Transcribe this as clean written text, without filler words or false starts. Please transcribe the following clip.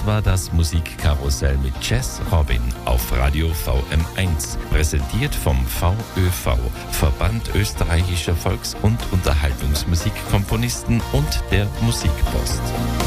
Das war das Musikkarussell mit Jazz Robin auf Radio VM1, präsentiert vom VÖV, Verband österreichischer Volks- und Unterhaltungsmusikkomponisten und der Musikpost.